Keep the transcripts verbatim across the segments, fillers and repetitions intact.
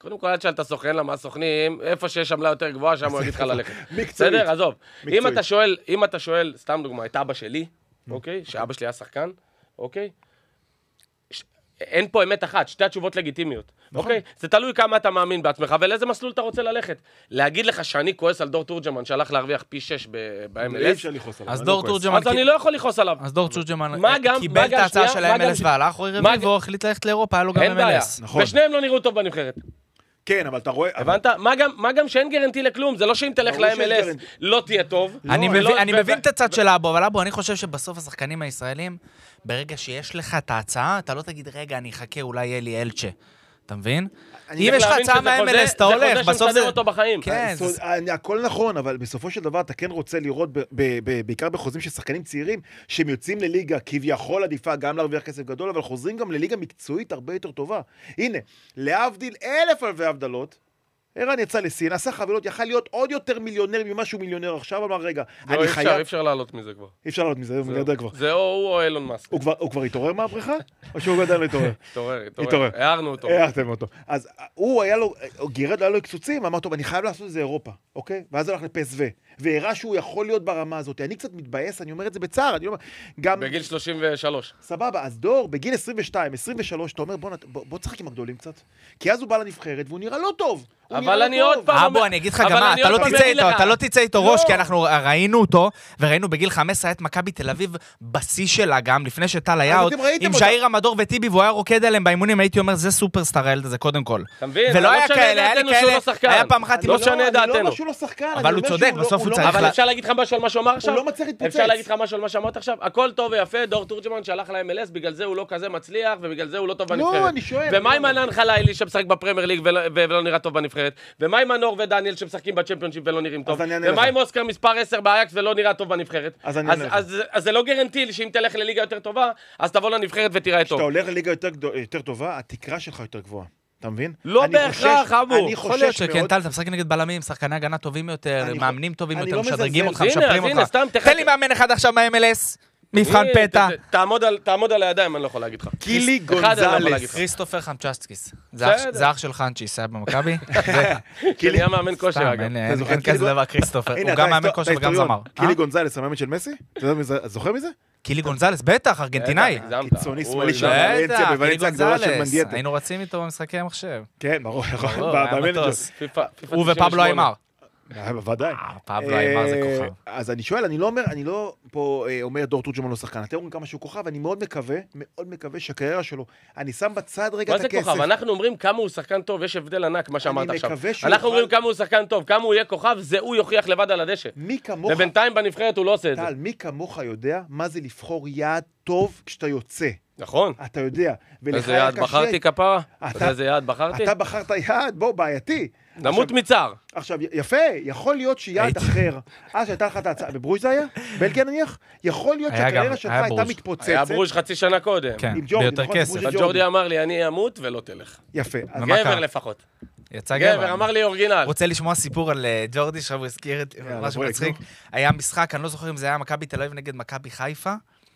קודם כל, עד שאתה סוכן למה הסוכנים, איפה שיש עמלה יותר גבוהה, שם הוא יגיד לך ללכת. בסדר, עזוב. אם אתה שואל, אם אתה שואל, סתם דוגמה, את אבא שלי, אוקיי? שאבא שלי היה שחקן, אוקיי? אין פה אמת אחת, שתי התשובות לגיטימיות. אוקיי? זה תלוי כמה אתה מאמין בעצמך, ולאיזה מסלול אתה רוצה ללכת. להגיד לך שאני כועס על דור תורג'מן, שהלך להרוויח פי שש ב-אם אל אס. אז דור תורג'מן... אז אני לא יכול לכעוס עליו. אז דור תורג'מן קיבל את ההצעה של ה-אם אל אס והלך, רועי רביבו החליט ללכת לאירופה, היה לו גם אם אל אס. ושניהם לא נראו טוב בנבחרת. כן, אבל אתה רואה... הבנת? מה גם שאין גרנטי לכלום, זה לא שאם תלך ל-אם אל אס לא תהיה טוב. אני מבין את הצד של אבו, אבל אבו, אני חושב שבסוף השחקנים הישראלים, ברגע שיש לך את ההצעה, אתה לא תגיד, רגע, אני אחכה, אולי יהיה לי אלצ'ה. אתה מבין? אם יש לך הצעה מה-אם אל אס, אתה הולך, בסוף זה... אותו בחיים. הכל נכון, אבל בסופו של דבר אתה כן רוצה לראות, בעיקר בחוזים של שחקנים צעירים, שהם יוצאים לליגה כביכול עדיפה, גם להרוויח כסף גדול, אבל חוזרים גם לליגה מקצועית הרבה יותר טובה. הנה, להבדיל אלף אלפי הבדלות, ערן יצא לסין, עשה חבילות, יכל להיות עוד יותר מיליונר ממה שהוא מיליונר עכשיו, אמר רגע, אני חייב... אי אפשר לעלות מזה כבר. אי אפשר לעלות מזה, הוא מיליארדר כבר. זה או הוא או אילון מאסק. הוא כבר התעורר מהבריכה? או שהוא גדל להתעורר? התעורר, התעורר. הערנו אותו. הערתם אותו. אז הוא היה לו, גירד היה לו קצוצים, אמר טוב, אני חייב לעשות את זה אירופה, אוקיי? ואז הלך לפס ו. והראה שהוא יכול להיות ברמה הזאת. אני קצת מתבאס, אני אומר את זה בצער, אני אומר, גם... בגיל שלושים ושלוש. סבבה, אז דור, בגיל עשרים ושתיים, עשרים ושלוש, אתה אומר, בוא, בוא תשחק עם הגדולים קצת. כי אז הוא בא לנבחרת, והוא נראה לא טוב. אבל אני עוד פעם... אבו, אני אגיד לך גם מה, אתה לא תצא איתו ראש, כי אנחנו ראינו אותו, וראינו בגיל חמש עשרה את מכבי תל אביב בשיא שלה גם, לפני שטל היה עוד, עם שעיר המדור וטיבי, והוא היה רוקד עליהם באימונים, הייתי אומר, זה סופרסטאר הילד הזה, קודם כל. ולא היה כאלה, היה לי כאלה, היה פעם אחת עם... לא משנה דעתנו. אני לא אומר שהוא לא שחקן, אבל הוא צודק, בסוף הוא צריך... אבל אפשר להגיד לך משהו על מה שאומר עכשיו? הוא לא מצליח להתפוצץ. אפשר להגיד לך משהו על מה שאמרת עכשיו? הכל טוב ויפה, דור תורג'מן שהלך ל-אם אל אס, בגלל זה הוא לא כזה מצליח, ובגלל זה הוא לא טוב בנבחרת. לא, אני שואל. ומה עם ענן חלילי שמשחק בפרמייר ליג ולא נראה טוב בנבחרת? ומה עם מנור ודניאל שמשחקים בצ'מפיונשיפ ולא נראים טוב? ומה עם אוסקר מספר עשר באייקס ולא נראה טוב בנבחרת? אז זה לא גרנטי שאם תלך לליגה יותר טובה, אז תבוא לנבחרת ותראה טוב. כשאתה הולך לליגה יותר טובה, התקרה שלך יותר גבוהה. אתה מבין? לא בהכרח, אבו. יכול להיות שכן, טל, אתה משחק נגד בלמים, שחקני הגנה טובים יותר, מאמנים טובים יותר, משדרגים אותך, משפרים אותך. תן לי מאמן אחד עכשיו מה-אם אל אס, מבחן פתע. תעמוד על הידיים, אני לא יכול להגיד לך. קילי גונזלס. כריסטופר חמצ'סקיס. זה אח של חנצ'יס, היה במכבי. קילי היה מאמן כושר, אגב. אין כזה דבר כריסטופר. הוא גם מאמן כושר וגם זמר. קילי גונזלס, המאמן של מסי? אתה זוכר מזה? קילי גונזלס, בטח, ארגנטינאי. קיצוני שמאלי של ולנסיה, בוולנסיה הגדולה של מנדיאטה. היינו רצים איתו במשחקי המחשב. כן, ברור, הוא ופבלו איימר. בוודאי. פבלו איימר זה כוכב. אז אני שואל, אני לא אומר, אני לא פה אומר דור תורג'מן לא שחקן. אתם אומרים כמה שהוא כוכב, אני מאוד מקווה, מאוד מקווה שהקריירה שלו, אני שם בצד רגע את הכסף. מה זה כוכב? אנחנו אומרים כמה הוא שחקן טוב, יש הבדל ענק, מה שאמרת עכשיו. אנחנו אומרים כמה הוא שחקן טוב, כמה הוא יהיה כוכב, זה הוא יוכיח לבד על הדשא. מי כמוך... ובינתיים בנבחרת הוא לא עושה את זה. טל, מי כמוך יודע מה זה לבחור יעד טוב כשאתה יוצא? נכון. אתה יודע. איזה יעד בחרתי כפרה? איזה יעד בחרתי? אתה בחרת יעד, בוא, בעייתי. נמות מצער. עכשיו, יפה, יכול להיות שיעד אחר, אז שהייתה לך את ההצעה, בברוז' זה היה? בלגיה נניח? יכול להיות שהקריירה שלך הייתה מתפוצצת. היה ברוז' חצי שנה קודם. כן, ביותר כסף. ג'ורדי אמר לי, אני אמות ולא תלך. יפה. גבר לפחות. יצא גבר. גבר, אמר לי אורגינל. רוצה לשמוע סיפור על ג'ורדי, עכשיו הוא הזכיר את משהו מצחיק. היה משחק, אני לא זוכר אם זה היה מכבי תל אביב נגד מכבי חיפה.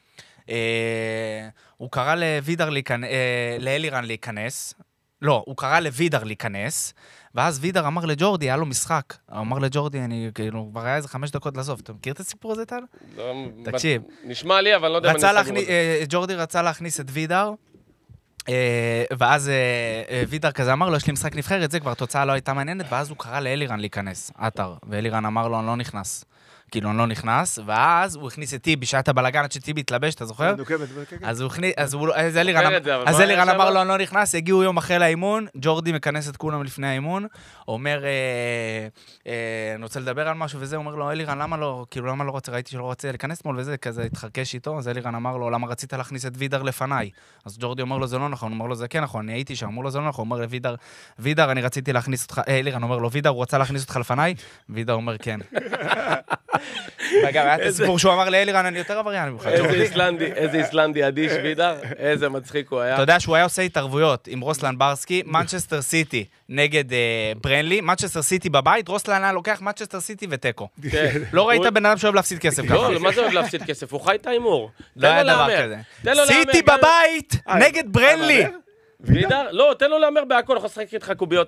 הוא קרא לאלירן להיכנס. לא, הוא קרא לוידר להיכנס, ואז וידר אמר לג'ורדי, היה לו משחק. הוא אמר לג'ורדי, אני כאילו, כבר היה איזה חמש דקות לעזוב. אתה מכיר את הסיפור הזה, טל? תקשיב. נשמע לי, אבל לא יודע אם אני סגור. ג'ורדי רצה להכניס את וידר, ואז וידר כזה אמר לו, יש לי משחק נבחרת, זה כבר תוצאה לא הייתה מעניינת, ואז הוא קרא לאלירן להיכנס, אתר, ואלירן אמר לו, אני לא נכנס. כאילו, אני לא נכנס, ואז הוא הכניס את טיבי, שהיה את הבלגן עד שטיבי התלבש, אתה זוכר? אז הוא הכניס, אז אלירן אמר לו, אני לא נכנס, הגיעו יום אחרי לאימון, ג'ורדי מכנס את כולם לפני האימון, אומר, אני רוצה לדבר על משהו וזה, הוא אומר לו, אלירן, למה לא, כאילו, למה לא רוצה, ראיתי שלא רוצה להיכנס מול וזה, כזה התחרקש איתו, אז אלירן אמר לו, למה רצית להכניס את וידר לפניי? אז ג'ורדי אומר לו, זה לא נכון, הוא אומר לו, זה כן נכון, אני הייתי שם, אמר לו, זה לא נכון, הוא אומר לוידר, וידר, אני רציתי להכניס אותך, אלירן אומר לו, וידר, הוא רצה להכניס אותך לפניי? וידר אומר, כן. וגם היה את הסיפור שהוא אמר לאלירן, אני יותר עבריין. איזה איסלנדי אדיש וידר, איזה מצחיק הוא היה. אתה יודע שהוא היה עושה התערבויות עם רוסלן ברסקי, מנצ'סטר סיטי נגד ברנלי, מנצ'סטר סיטי בבית, רוסלן היה לוקח מנצ'סטר סיטי וטקו. לא ראית בן אדם שאוהב להפסיד כסף ככה. לא, מה זה אוהב להפסיד כסף? הוא חי את האימור. לא היה דבר כזה. סיטי בבית נגד ברנלי. וידר, לא, תן לו לאמר בהכל, אנחנו שחק איתך קוביות